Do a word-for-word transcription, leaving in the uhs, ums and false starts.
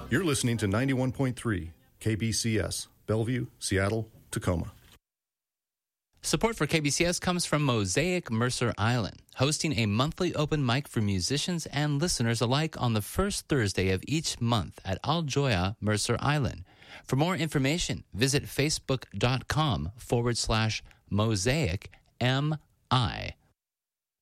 You're listening to ninety-one point three K B C S, Bellevue, Seattle, Tacoma. Support for K B C S comes from Mosaic Mercer Island, hosting a monthly open mic for musicians and listeners alike on the first Thursday of each month at Aljoya, Mercer Island. For more information, visit facebook.com forward slash mosaic M I.